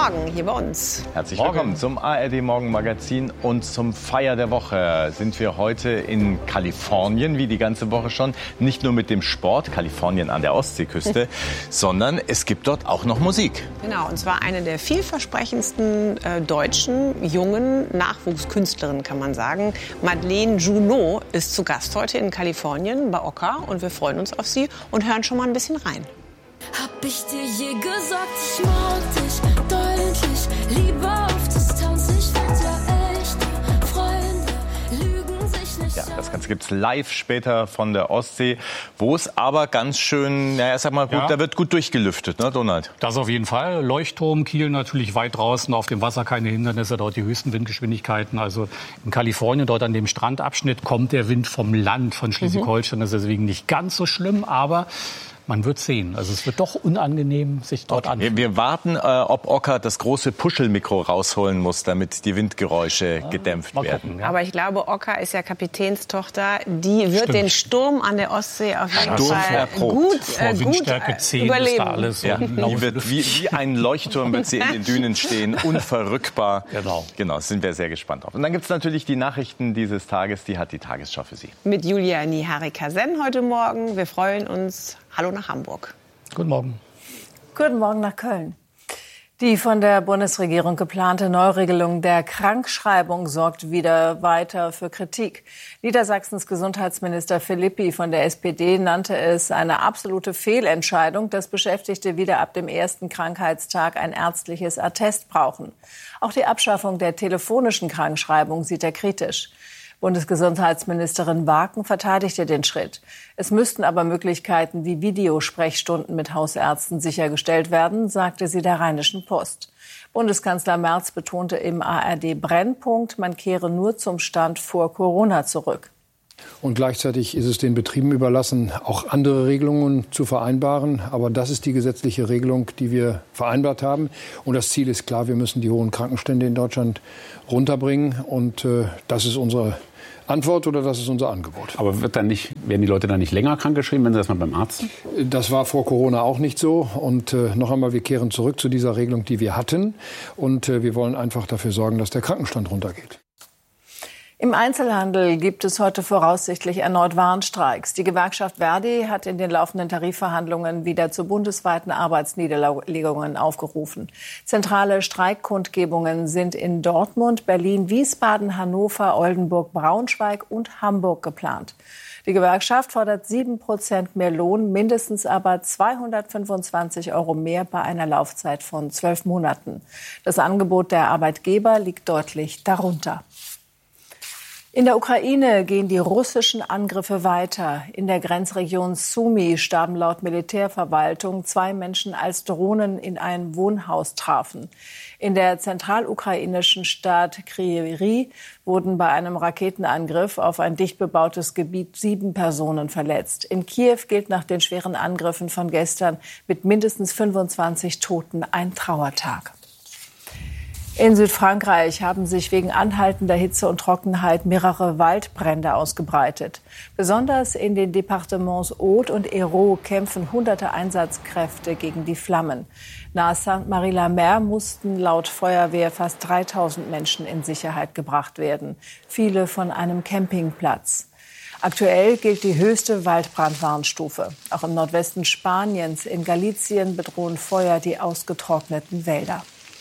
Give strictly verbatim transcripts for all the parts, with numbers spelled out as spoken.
Morgen hier bei uns. Herzlich Morgen. willkommen zum A R D Morgenmagazin und zum Feier der Woche sind wir heute in Kalifornien, wie die ganze Woche schon. Nicht nur mit dem Sport, Kalifornien an der Ostseeküste, sondern es gibt dort auch noch Musik. Genau, und zwar eine der vielversprechendsten äh, deutschen jungen Nachwuchskünstlerinnen, kann man sagen. Madeleine Junot ist zu Gast heute in Kalifornien bei Oka und wir freuen uns auf sie und hören schon mal ein bisschen rein. Hab ich dir je gesagt, ich mag dich deutlich lieber auf Distanz. Ich find ja echte Freunde lügen sich nicht. Ja, das Ganze gibt's live später von der Ostsee, wo es aber ganz schön, naja, sag mal gut, Ja. da wird gut durchgelüftet, ne, Donald? Das auf jeden Fall. Leuchtturm, Kiel natürlich weit draußen, auf dem Wasser keine Hindernisse, dort die höchsten Windgeschwindigkeiten. Also in Kalifornien, dort an dem Strandabschnitt, kommt der Wind vom Land, von Schleswig-Holstein. Das ist deswegen nicht ganz so schlimm, aber man wird sehen. Also es wird doch unangenehm, sich dort Okay. an. Wir, wir warten, äh, ob Oka das große Puschelmikro rausholen muss, damit die Windgeräusche gedämpft Mal werden. gucken, ja. Aber ich glaube, Oka ist ja Kapitänstochter. Die wird Stimmt. den Sturm an der Ostsee auf jeden Sturm Fall erprobt. gut, Vor äh, gut Windstärke äh, zehn überleben. ist da alles so. Ja, die wird wie, wie ein Leuchtturm wird sie in den Dünen stehen, unverrückbar. Genau. Genau, sind wir sehr gespannt drauf. Und dann gibt's natürlich die Nachrichten dieses Tages, die hat die Tagesschau für Sie. Mit Julia Nihari-Kasen heute Morgen. Wir freuen uns. Hallo nach Hamburg. Guten Morgen. Guten Morgen nach Köln. Die von der Bundesregierung geplante Neuregelung der Krankschreibung sorgt wieder weiter für Kritik. Niedersachsens Gesundheitsminister Philippi von der S P D nannte es eine absolute Fehlentscheidung, dass Beschäftigte wieder ab dem ersten Krankheitstag ein ärztliches Attest brauchen. Auch die Abschaffung der telefonischen Krankschreibung sieht er kritisch. Bundesgesundheitsministerin Waken verteidigte den Schritt. Es müssten aber Möglichkeiten wie Videosprechstunden mit Hausärzten sichergestellt werden, sagte sie der Rheinischen Post. Bundeskanzler Merz betonte im A R D Brennpunkt, man kehre nur zum Stand vor Corona zurück. Und gleichzeitig ist es den Betrieben überlassen, auch andere Regelungen zu vereinbaren. Aber das ist die gesetzliche Regelung, die wir vereinbart haben. Und das Ziel ist klar, wir müssen die hohen Krankenstände in Deutschland runterbringen. Und äh, das ist unsere Antwort oder das ist unser Angebot. Aber wird dann nicht, werden die Leute dann nicht länger krankgeschrieben, wenn sie das mal beim Arzt? Das war vor Corona auch nicht so. Und äh, noch einmal, wir kehren zurück zu dieser Regelung, die wir hatten. Und äh, wir wollen einfach dafür sorgen, dass der Krankenstand runtergeht. Im Einzelhandel gibt es heute voraussichtlich erneut Warnstreiks. Die Gewerkschaft Verdi hat in den laufenden Tarifverhandlungen wieder zu bundesweiten Arbeitsniederlegungen aufgerufen. Zentrale Streikkundgebungen sind in Dortmund, Berlin, Wiesbaden, Hannover, Oldenburg, Braunschweig und Hamburg geplant. Die Gewerkschaft fordert sieben Prozent mehr Lohn, mindestens aber zweihundertfünfundzwanzig Euro mehr bei einer Laufzeit von zwölf Monaten. Das Angebot der Arbeitgeber liegt deutlich darunter. In der Ukraine gehen die russischen Angriffe weiter. In der Grenzregion Sumy starben laut Militärverwaltung zwei Menschen, als Drohnen in ein Wohnhaus trafen. In der zentralukrainischen Stadt Kryvyi wurden bei einem Raketenangriff auf ein dicht bebautes Gebiet sieben Personen verletzt. In Kiew gilt nach den schweren Angriffen von gestern mit mindestens fünfundzwanzig Toten ein Trauertag. In Südfrankreich haben sich wegen anhaltender Hitze und Trockenheit mehrere Waldbrände ausgebreitet. Besonders in den Departements Aude und Hérault kämpfen hunderte Einsatzkräfte gegen die Flammen. Nahe Sainte-Marie-la-Mer mussten laut Feuerwehr fast dreitausend Menschen in Sicherheit gebracht werden. Viele von einem Campingplatz. Aktuell gilt die höchste Waldbrandwarnstufe. Auch im Nordwesten Spaniens, in Galicien, bedrohen Feuer die ausgetrockneten Wälder.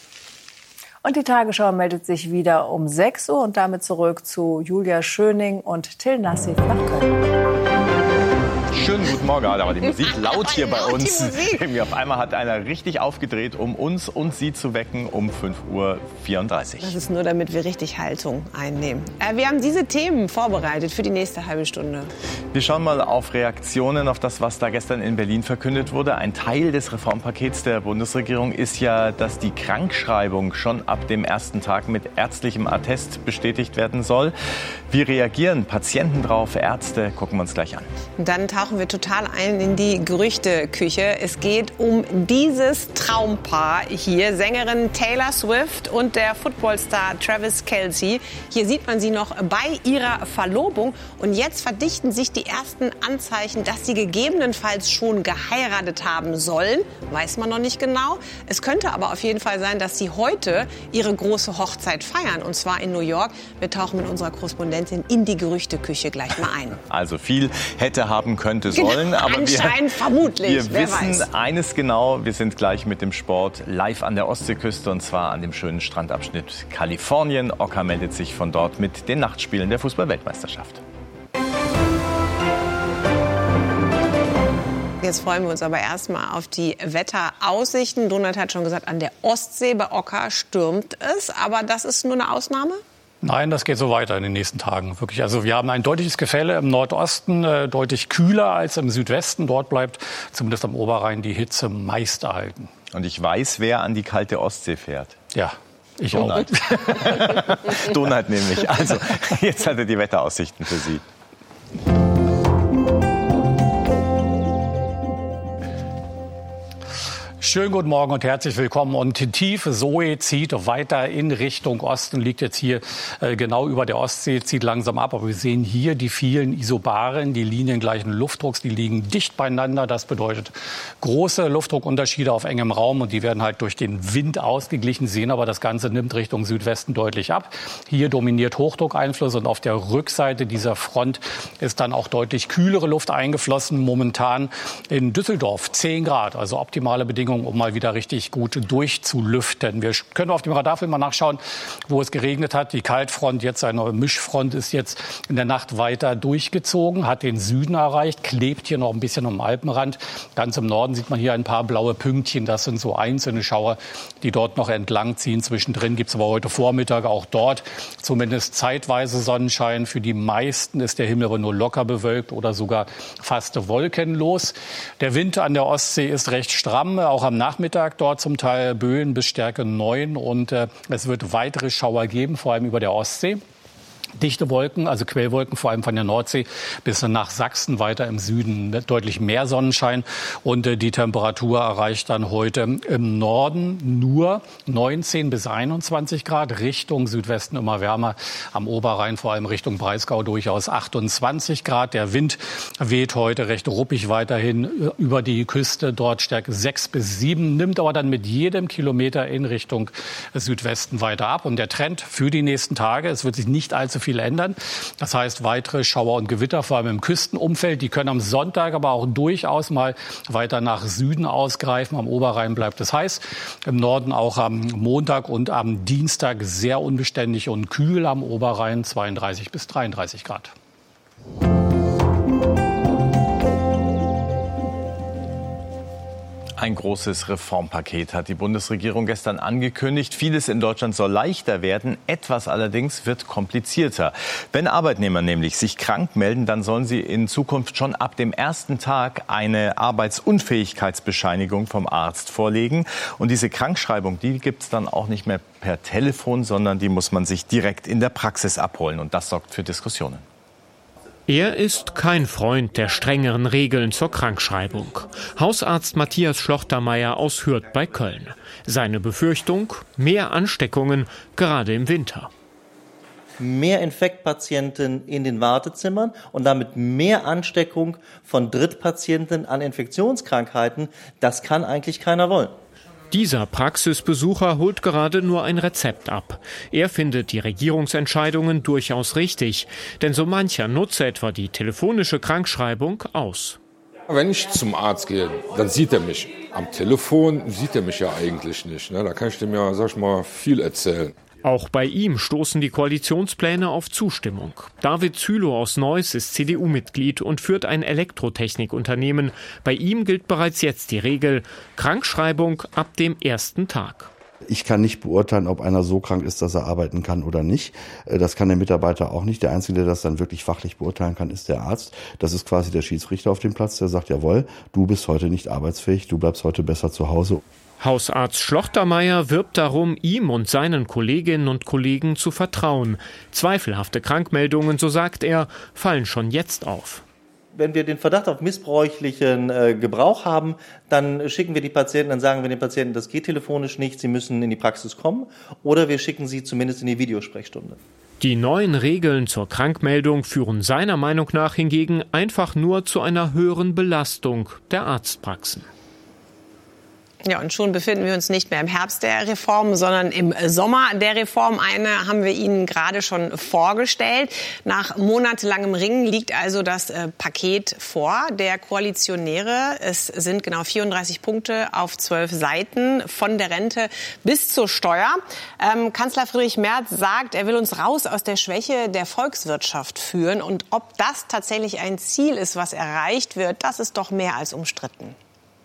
Und die Tagesschau meldet sich wieder um sechs Uhr und damit zurück zu Julia Schöning und Till Nassif nach Köln. Schönen guten Morgen, aber die Musik laut hier bei Laut die uns. Musik. Irgendwie auf einmal hat einer richtig aufgedreht, um uns und Sie zu wecken um fünf Uhr vierunddreißig. Das ist nur, damit wir richtig Haltung einnehmen. Äh, wir haben diese Themen vorbereitet für die nächste halbe Stunde. Wir schauen mal auf Reaktionen auf das, was da gestern in Berlin verkündet wurde. Ein Teil des Reformpakets der Bundesregierung ist ja, dass die Krankschreibung schon ab dem ersten Tag mit ärztlichem Attest bestätigt werden soll. Wie reagieren Patienten drauf, Ärzte? Gucken wir uns gleich an. Und dann tauchen tauchen wir total ein in die Gerüchteküche. Es geht um dieses Traumpaar hier, Sängerin Taylor Swift und der Footballstar Travis Kelce. Hier sieht man sie noch bei ihrer Verlobung. Und jetzt verdichten sich die ersten Anzeichen, dass sie gegebenenfalls schon geheiratet haben sollen. Weiß man noch nicht genau. Es könnte aber auf jeden Fall sein, dass sie heute ihre große Hochzeit feiern. Und zwar in New York. Wir tauchen mit unserer Korrespondentin in die Gerüchteküche gleich mal ein. Also viel hätte, haben, könnte, sollen. Genau, aber anscheinend, wir, vermutlich. Wir Wer wissen weiß. eines genau. Wir sind gleich mit dem Sport live an der Ostseeküste und zwar an dem schönen Strandabschnitt Kalifornien. Oka meldet sich von dort mit den Nachtspielen der Fußball-Weltmeisterschaft. Jetzt freuen wir uns aber erstmal auf die Wetteraussichten. Donald hat schon gesagt, an der Ostsee bei Oka stürmt es. Aber das ist nur eine Ausnahme? Nein, das geht so weiter in den nächsten Tagen. Wirklich. Also wir haben ein deutliches Gefälle im Nordosten, äh, deutlich kühler als im Südwesten. Dort bleibt zumindest am Oberrhein die Hitze meist erhalten. Und ich weiß, wer an die kalte Ostsee fährt. Ja, ich Donald. auch. Donald nämlich. Also jetzt hat er die Wetteraussichten für Sie. Schönen guten Morgen und herzlich willkommen. Und die tiefe Zoe zieht weiter in Richtung Osten, liegt jetzt hier äh, genau über der Ostsee, zieht langsam ab. Aber wir sehen hier die vielen Isobaren, die liniengleichen Luftdrucks, die liegen dicht beieinander. Das bedeutet große Luftdruckunterschiede auf engem Raum und die werden halt durch den Wind ausgeglichen, sehen aber das Ganze nimmt Richtung Südwesten deutlich ab. Hier dominiert Hochdruckeinfluss und auf der Rückseite dieser Front ist dann auch deutlich kühlere Luft eingeflossen. Momentan in Düsseldorf zehn Grad, also optimale Bedingungen, um mal wieder richtig gut durchzulüften. Wir können auf dem Radarfilm mal nachschauen, wo es geregnet hat. Die Kaltfront, jetzt eine Mischfront, ist jetzt in der Nacht weiter durchgezogen, hat den Süden erreicht, klebt hier noch ein bisschen am Alpenrand. Ganz im Norden sieht man hier ein paar blaue Pünktchen. Das sind so einzelne Schauer, die dort noch entlang ziehen. Zwischendrin gibt es aber heute Vormittag auch dort zumindest zeitweise Sonnenschein. Für die meisten ist der Himmel aber nur locker bewölkt oder sogar fast wolkenlos. Der Wind an der Ostsee ist recht stramm, auch am Nachmittag dort zum Teil Böen bis Stärke neun und äh, es wird weitere Schauer geben, vor allem über der Ostsee. Dichte Wolken, also Quellwolken, vor allem von der Nordsee bis nach Sachsen, weiter im Süden deutlich mehr Sonnenschein. Und äh, die Temperatur erreicht dann heute im Norden nur neunzehn bis einundzwanzig Grad, Richtung Südwesten immer wärmer, am Oberrhein vor allem Richtung Breisgau durchaus achtundzwanzig Grad. Der Wind weht heute recht ruppig weiterhin über die Küste, dort Stärke sechs bis sieben, nimmt aber dann mit jedem Kilometer in Richtung Südwesten weiter ab. Und der Trend für die nächsten Tage, es wird sich nicht allzu viel ändern. Das heißt, weitere Schauer und Gewitter, vor allem im Küstenumfeld, die können am Sonntag aber auch durchaus mal weiter nach Süden ausgreifen. Am Oberrhein bleibt es heiß. Im Norden auch am Montag und am Dienstag sehr unbeständig und kühl. Am Oberrhein zweiunddreißig bis dreiunddreißig Grad. Ein großes Reformpaket hat die Bundesregierung gestern angekündigt. Vieles in Deutschland soll leichter werden, etwas allerdings wird komplizierter. Wenn Arbeitnehmer nämlich sich krank melden, dann sollen sie in Zukunft schon ab dem ersten Tag eine Arbeitsunfähigkeitsbescheinigung vom Arzt vorlegen. Und diese Krankschreibung, die gibt es dann auch nicht mehr per Telefon, sondern die muss man sich direkt in der Praxis abholen. Und das sorgt für Diskussionen. Er ist kein Freund der strengeren Regeln zur Krankschreibung. Hausarzt Matthias Schlochtermeier aus Hürth bei Köln. Seine Befürchtung: mehr Ansteckungen, gerade im Winter. Mehr Infektpatienten in den Wartezimmern und damit mehr Ansteckung von Drittpatienten an Infektionskrankheiten, das kann eigentlich keiner wollen. Dieser Praxisbesucher holt gerade nur ein Rezept ab. Er findet die Regierungsentscheidungen durchaus richtig, denn so mancher nutze etwa die telefonische Krankschreibung aus. Wenn ich zum Arzt gehe, dann sieht er mich. Am Telefon sieht er mich ja eigentlich nicht. Da kann ich dem ja, sag ich mal, viel erzählen. Auch bei ihm stoßen die Koalitionspläne auf Zustimmung. David Zülow aus Neuss ist C D U-Mitglied und führt ein Elektrotechnikunternehmen. Bei ihm gilt bereits jetzt die Regel: Krankschreibung ab dem ersten Tag. Ich kann nicht beurteilen, ob einer so krank ist, dass er arbeiten kann oder nicht. Das kann der Mitarbeiter auch nicht. Der Einzige, der das dann wirklich fachlich beurteilen kann, ist der Arzt. Das ist quasi der Schiedsrichter auf dem Platz, der sagt: Jawohl, du bist heute nicht arbeitsfähig, du bleibst heute besser zu Hause. Hausarzt Schlochtermeier wirbt darum, ihm und seinen Kolleginnen und Kollegen zu vertrauen. Zweifelhafte Krankmeldungen, so sagt er, fallen schon jetzt auf. wenn wir den Verdacht auf missbräuchlichen äh, Gebrauch haben, dann schicken wir die Patienten, dann sagen wir den Patienten, das geht telefonisch nicht, sie müssen in die Praxis kommen, oder wir schicken sie zumindest in die Videosprechstunde. Die neuen Regeln zur Krankmeldung führen seiner Meinung nach hingegen einfach nur zu einer höheren Belastung der Arztpraxen. Ja, und schon befinden wir uns nicht mehr im Herbst der Reform, sondern im Sommer der Reform. Eine haben wir Ihnen gerade schon vorgestellt. Nach monatelangem Ringen liegt also das äh, Paket vor der Koalitionäre. Es sind genau vierunddreißig Punkte auf zwölf Seiten, von der Rente bis zur Steuer. Ähm, Kanzler Friedrich Merz sagt, er will uns raus aus der Schwäche der Volkswirtschaft führen. Und ob das tatsächlich ein Ziel ist, was erreicht wird, das ist doch mehr als umstritten.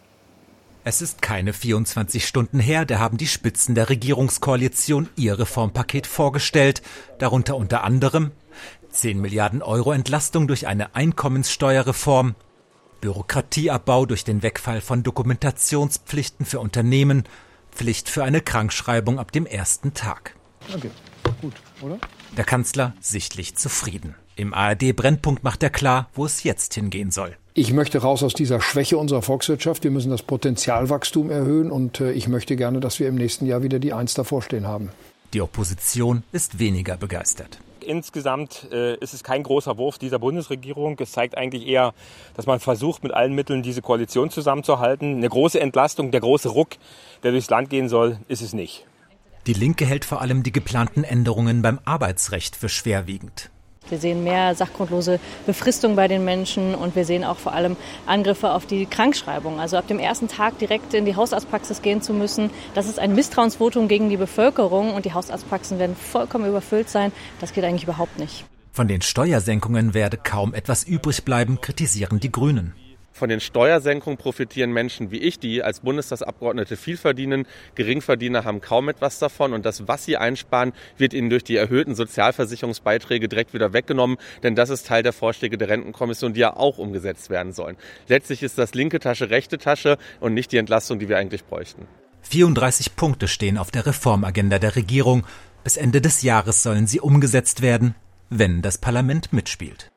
Es ist keine vierundzwanzig Stunden her, da haben die Spitzen der Regierungskoalition ihr Reformpaket vorgestellt, darunter unter anderem zehn Milliarden Euro Entlastung durch eine Einkommenssteuerreform, Bürokratieabbau durch den Wegfall von Dokumentationspflichten für Unternehmen, Pflicht für eine Krankschreibung ab dem ersten Tag. Okay, gut, oder? Der Kanzler sichtlich zufrieden. Im A R D-Brennpunkt macht er klar, wo es jetzt hingehen soll. Ich möchte raus aus dieser Schwäche unserer Volkswirtschaft. Wir müssen das Potenzialwachstum erhöhen und äh, ich möchte gerne, dass wir im nächsten Jahr wieder die Eins davor stehen haben. Die Opposition ist weniger begeistert. Insgesamt äh, ist es kein großer Wurf dieser Bundesregierung. Es zeigt eigentlich eher, dass man versucht, mit allen Mitteln diese Koalition zusammenzuhalten. Eine große Entlastung, der große Ruck, der durchs Land gehen soll, ist es nicht. Die Linke hält vor allem die geplanten Änderungen beim Arbeitsrecht für schwerwiegend. Wir sehen mehr sachgrundlose Befristung bei den Menschen und wir sehen auch vor allem Angriffe auf die Krankschreibung. Also ab dem ersten Tag direkt in die Hausarztpraxis gehen zu müssen, das ist ein Misstrauensvotum gegen die Bevölkerung und die Hausarztpraxen werden vollkommen überfüllt sein. Das geht eigentlich überhaupt nicht. Von den Steuersenkungen werde kaum etwas übrig bleiben, kritisieren die Grünen. Von den Steuersenkungen profitieren Menschen wie ich, die als Bundestagsabgeordnete viel verdienen. Geringverdiener haben kaum etwas davon. Und das, was sie einsparen, wird ihnen durch die erhöhten Sozialversicherungsbeiträge direkt wieder weggenommen. Denn das ist Teil der Vorschläge der Rentenkommission, die ja auch umgesetzt werden sollen. Letztlich ist das linke Tasche, rechte Tasche und nicht die Entlastung, die wir eigentlich bräuchten. vierunddreißig Punkte stehen auf der Reformagenda der Regierung. Bis Ende des Jahres sollen sie umgesetzt werden, wenn das Parlament mitspielt.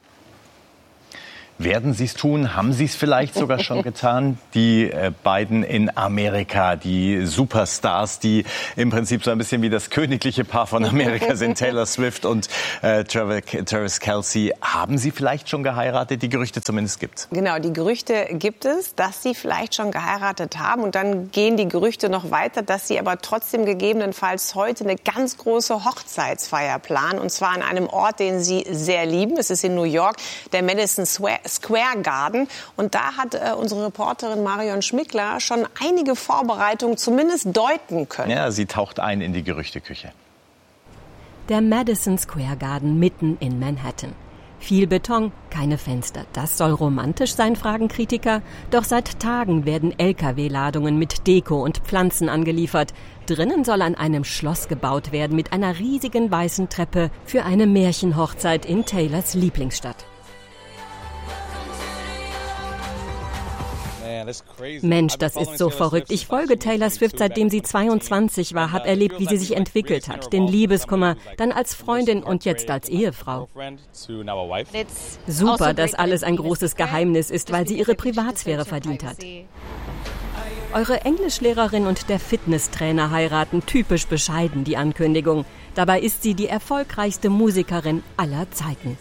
Werden Sie es tun? Haben Sie es vielleicht sogar schon getan? Die äh, beiden in Amerika, die Superstars, die im Prinzip so ein bisschen wie das königliche Paar von Amerika sind, Taylor Swift und äh, Travis Kelce. Haben Sie vielleicht schon geheiratet? Die Gerüchte zumindest gibt es. Genau, die Gerüchte gibt es, dass sie vielleicht schon geheiratet haben. Und dann gehen die Gerüchte noch weiter, dass sie aber trotzdem gegebenenfalls heute eine ganz große Hochzeitsfeier planen. Und zwar an einem Ort, den sie sehr lieben. Es ist in New York, der Madison Square Square Garden. Und da hat äh, unsere Reporterin Marion Schmickler schon einige Vorbereitungen zumindest deuten können. Ja, sie taucht ein in die Gerüchteküche. Der Madison Square Garden mitten in Manhattan. Viel Beton, keine Fenster. Das soll romantisch sein, fragen Kritiker. Doch seit Tagen werden L K W-Ladungen mit Deko und Pflanzen angeliefert. Drinnen soll an einem Schloss gebaut werden mit einer riesigen weißen Treppe für eine Märchenhochzeit in Taylors Lieblingsstadt. Mensch, das ist so verrückt. Ich folge Taylor Swift, seitdem sie zweiundzwanzig war, habe erlebt, wie sie sich entwickelt hat. Den Liebeskummer, dann als Freundin und jetzt als Ehefrau. Super, dass alles ein großes Geheimnis ist, weil sie ihre Privatsphäre verdient hat. Eure Englischlehrerin und der Fitnesstrainer heiraten, typisch bescheiden die Ankündigung. Dabei ist sie die erfolgreichste Musikerin aller Zeiten.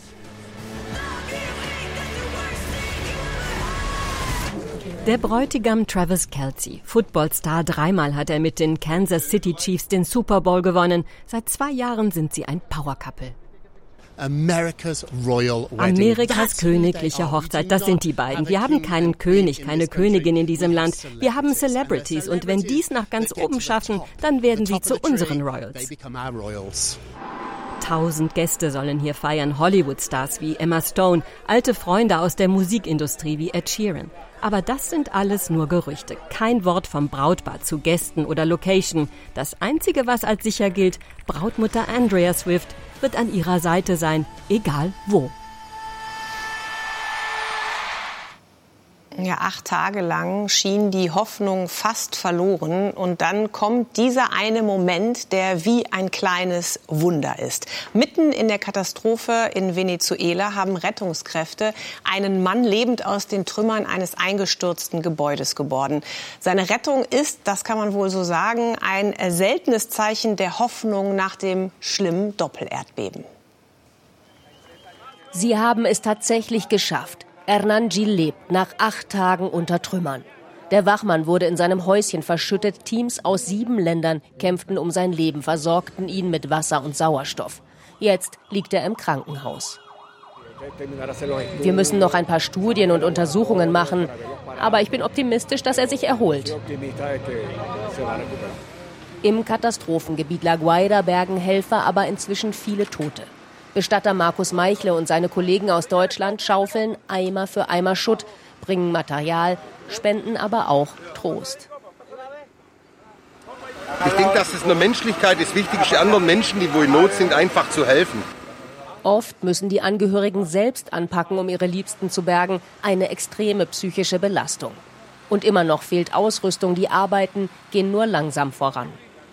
Der Bräutigam Travis Kelce, Footballstar, dreimal hat er mit den Kansas City Chiefs den Super Bowl gewonnen. Seit zwei Jahren sind sie ein Power-Couple. America's Royal Wedding. Amerikas königliche Hochzeit, das sind die beiden. Wir haben keinen König, keine Königin in diesem Land. Wir haben Celebrities und wenn die es nach ganz oben schaffen, dann werden sie zu unseren Royals. Tausend Gäste sollen hier feiern, Hollywood-Stars wie Emma Stone, alte Freunde aus der Musikindustrie wie Ed Sheeran. Aber das sind alles nur Gerüchte. Kein Wort vom Brautpaar zu Gästen oder Location. Das Einzige, was als sicher gilt, Brautmutter Andrea Swift wird an ihrer Seite sein, egal wo. Ja, acht Tage lang schien die Hoffnung fast verloren. Und dann kommt dieser eine Moment, der wie ein kleines Wunder ist. Mitten in der Katastrophe in Venezuela haben Rettungskräfte einen Mann lebend aus den Trümmern eines eingestürzten Gebäudes geborgen. Seine Rettung ist, das kann man wohl so sagen, ein seltenes Zeichen der Hoffnung nach dem schlimmen Doppelerdbeben. Sie haben es tatsächlich geschafft. Hernán Gil lebt nach acht Tagen unter Trümmern. Der Wachmann wurde in seinem Häuschen verschüttet. Teams aus sieben Ländern kämpften um sein Leben, versorgten ihn mit Wasser und Sauerstoff. Jetzt liegt er im Krankenhaus. Wir müssen noch ein paar Studien und Untersuchungen machen. Aber ich bin optimistisch, dass er sich erholt. Im Katastrophengebiet La Guaira bergen Helfer aber inzwischen viele Tote. Bestatter Markus Meichle und seine Kollegen aus Deutschland schaufeln Eimer für Eimer Schutt, bringen Material, spenden aber auch Trost. Ich denke, dass es eine Menschlichkeit ist, wichtig ist, anderen Menschen, die wo in Not sind, einfach zu helfen. Oft müssen die Angehörigen selbst anpacken, um ihre Liebsten zu bergen. Eine extreme psychische Belastung. Und immer noch fehlt Ausrüstung. Die Arbeiten gehen nur langsam voran.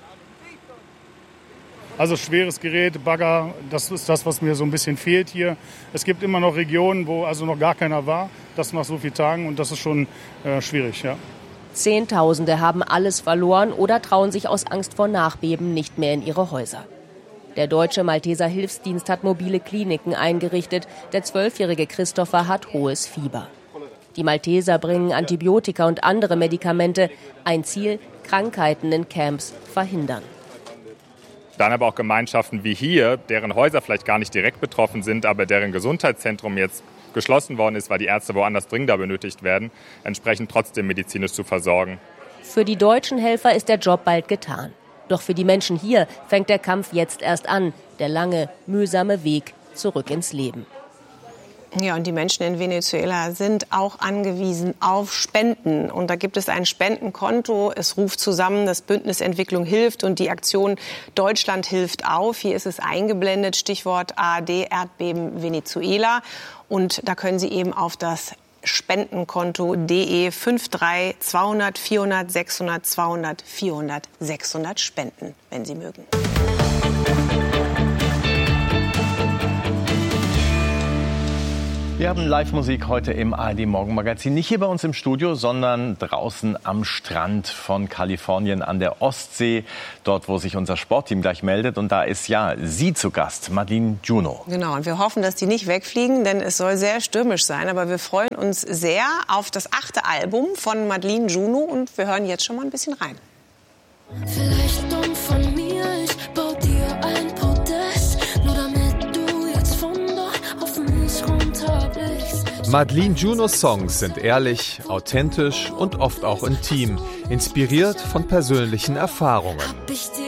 Also schweres Gerät, Bagger, das ist das, was mir so ein bisschen fehlt hier. Es gibt immer noch Regionen, wo also noch gar keiner war, das nach so vielen Tagen, und das ist schon äh, schwierig, ja. Zehntausende haben alles verloren oder trauen sich aus Angst vor Nachbeben nicht mehr in ihre Häuser. Der Deutsche Malteser Hilfsdienst hat mobile Kliniken eingerichtet. Der zwölfjährige Christopher hat hohes Fieber. Die Malteser bringen Antibiotika und andere Medikamente. Ein Ziel: Krankheiten in Camps verhindern. Dann aber auch Gemeinschaften wie hier, deren Häuser vielleicht gar nicht direkt betroffen sind, aber deren Gesundheitszentrum jetzt geschlossen worden ist, weil die Ärzte woanders dringender benötigt werden, entsprechend trotzdem medizinisch zu versorgen. Für die deutschen Helfer ist der Job bald getan. Doch für die Menschen hier fängt der Kampf jetzt erst an. Der lange, mühsame Weg zurück ins Leben. Ja, und die Menschen in Venezuela sind auch angewiesen auf Spenden. Und da gibt es ein Spendenkonto. Es ruft zusammen, das Bündnis Entwicklung hilft und die Aktion Deutschland hilft auf. Hier ist es eingeblendet, Stichwort A R D, Erdbeben Venezuela. Und da können Sie eben auf das Spendenkonto de fünf drei zweihundert vierhundert sechshundert zweihundert vierhundert sechshundert spenden, wenn Sie mögen. Wir haben Live-Musik heute im A R D-Morgenmagazin. Nicht hier bei uns im Studio, sondern draußen am Strand von Kalifornien an der Ostsee. Dort, wo sich unser Sportteam gleich meldet. Und da ist ja sie zu Gast, Madeleine Juno. Genau, und wir hoffen, dass die nicht wegfliegen, denn es soll sehr stürmisch sein. Aber wir freuen uns sehr auf das achte Album von Madeleine Juno. Und wir hören jetzt schon mal ein bisschen rein. Vielleicht dumm von mir, ich bau dir ein Podest, nur damit du jetzt von dort auf mich runterblickst. Madeleine Junos Songs sind ehrlich, authentisch und oft auch intim, inspiriert von persönlichen Erfahrungen. Hab ich dir